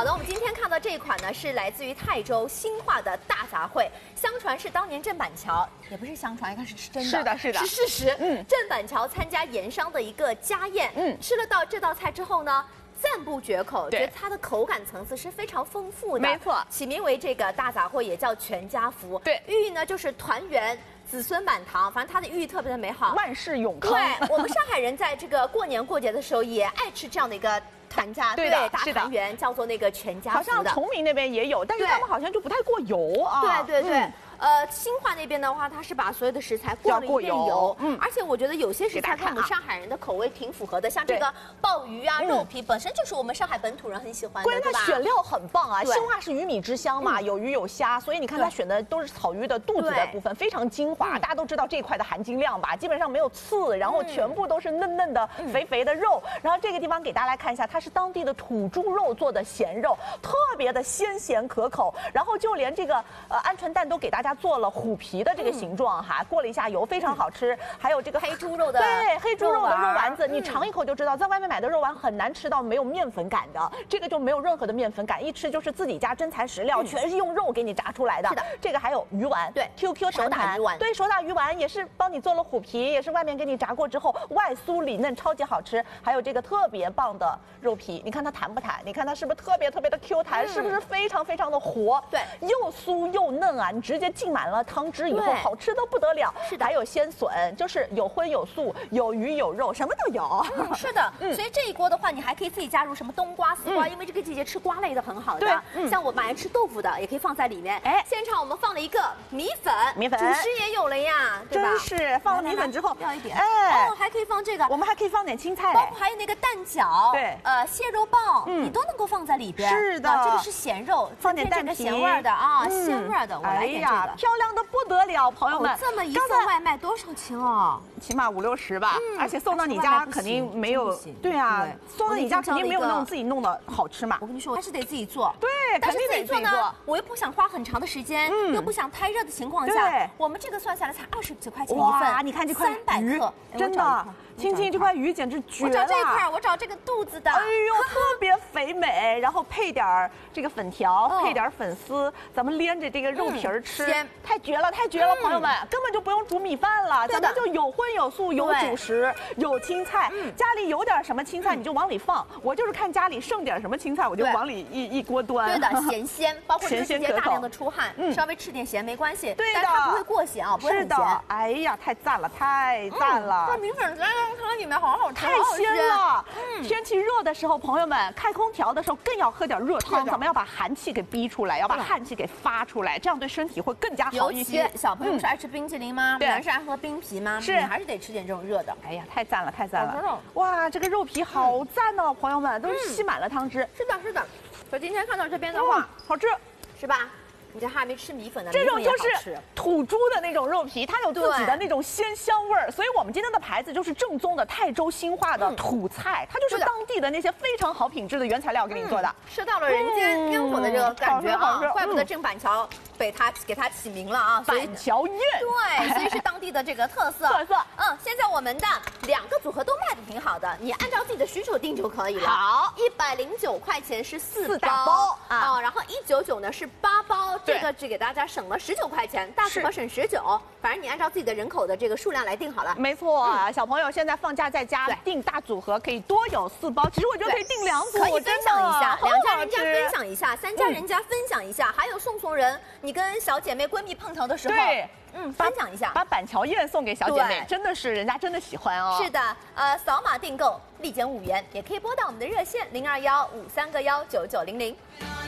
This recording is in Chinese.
的，我们今天看到这一款呢，是来自于泰州兴化的大杂烩，相传是当年郑板桥，也不是相传，应该是真的， 是的，是的， 是事实。郑板桥参加盐商的一个家宴，吃了到这道菜之后呢，赞不绝口，觉得它的口感层次是非常丰富的， 没错。 起名为这个大杂烩，也叫全家福。 对， 寓意呢就是团圆。 子孙满堂，反正它的寓意特别的美好， 万事永康。 对，我们上海人在这个过年过节的时候也爱吃这样的一个团家，对，大团圆，叫做那个全家福的。 好像崇明那边也有，但是他们好像就不太过油啊。 对对对。兴化那边的话，它是把所有的食材过了一遍油，而且我觉得有些食材跟我们上海人的口味挺符合的，像这个鲍鱼啊、肉皮，本身就是我们上海本土人很喜欢的， 关键它选料很棒啊，兴化是鱼米之乡嘛，有鱼有虾，所以你看它选的都是草鱼的肚子的部分，非常精华。大家都知道这一块的含金量吧，基本上没有刺，然后全部都是嫩嫩的、肥肥的肉。然后这个地方给大家来看一下，它是当地的土猪肉做的咸肉，特别的鲜咸可口。然后就连这个鹌鹑蛋都给大家做了虎皮的这个形状哈，过了一下油，非常好吃。还有这个黑猪肉的， 对，黑猪肉的肉丸子，你尝一口就知道，在外面买的肉丸很难吃到没有面粉感的，这个就没有任何的面粉感，一吃就是自己家真材实料，全是用肉给你炸出来的。是的，这个还有鱼丸，对 ，QQ 手打鱼丸， 对，手打鱼丸也是帮你做了虎皮，也是外面给你炸过之后外酥里嫩，超级好吃。还有这个特别棒的肉皮，你看它弹不弹？你看它是不是特别特别的 Q 弹？是不是非常非常的活？对，又酥又嫩啊！你直接浸满了汤汁以后，好吃得不得了。是的，还有鲜笋，就是有荤有素，有鱼有肉，什么都有。 是的，所以这一锅的话，你还可以自己加入什么冬瓜、丝瓜，因为这个季节吃瓜类的很好的。对，像我蛮爱吃豆腐的，也可以放在里面。哎，现场我们放了一个米粉，主食也有了呀，对吧？ 真是放了米粉之后， 要一点。哎，哦，还可以放这个， 我们还可以放点青菜， 包括还有那个蛋饺，对，蟹肉棒，你都能够放在里边。 是的， 这个是咸肉， 放点蛋皮， 咸味的啊，鲜味的。我来点这个， 漂亮的不得了，朋友们。 这么一份外卖多少钱哦？ 起码50、60吧，而且送到你家肯定没有，对啊，送到你家肯定没有那种自己弄的好吃嘛。 我跟你说，还是得自己做。 对， 但是自己做呢，我又不想花很长的时间，又不想太热的情况下，我们这个算下来才20几块钱一份。 哇，你看这块 300克， 真的。青青这块鱼简直绝了！ 我找这一块，我找这个肚子的。 哎呦，特别肥美，然后配点这个粉条，配点粉丝，咱们连着这个肉皮儿吃，太绝了，太绝了！朋友们，根本就不用煮米饭了，咱们就有荤有素，有主食，有青菜，家里有点什么青菜你就往里放。我就是看家里剩点什么青菜，我就往里一锅端。 对的，咸鲜，包括这个季节大量的出汗，稍微吃点咸没关系。 对的， 但它不会过咸啊，不会很咸。 哎呀，太赞了，太赞了！ 这米粉汤里面好好吃， 太鲜了。天气热的时候，朋友们开空调的时候更要喝点热汤，咱们要把寒气给逼出来，要把汗气给发出来，这样对身体会更加好一些。 尤其小朋友是爱吃冰淇淋吗？男生爱喝冰皮吗？ 是， 你还是得吃点这种热的。 哎呀，太赞了，太赞了！哇，这个肉皮好赞哦，朋友们，都吸满了汤汁。 是的，是的。所以今天看到这边的话， 好吃， 是吧？你这还没吃米粉呢， 这种就是土猪的那种肉皮，它有自己的那种鲜香味儿，所以我们今天的牌子就是正宗的泰州兴化的土菜，它就是当地的那些非常好品质的原材料给你做的， 吃到了人间烟火的这个感觉啊！怪不得郑板桥给它起名了啊， 板桥宴， 对，所以是当地的这个特色。现在我们的2个组合都卖的挺好的，你按照自己的需求订就可以了。好，109块钱是4包啊，然后199呢是8包。这个只给大家省了19块钱，大组合省19，反正你按照自己的人口的这个数量来定好了。 没错，小朋友现在放假在家订大组合可以多有4包，其实我觉得可以订2组， 可以分享一下，2家人家分享一下，3家人家分享一下，还有送人，你跟小姐妹闺蜜碰头的时候，分享一下， 把板桥宴送给小姐妹，真的是人家真的喜欢哦。 是的，扫码订购立减5元，也可以拨打我们的热线0215319900。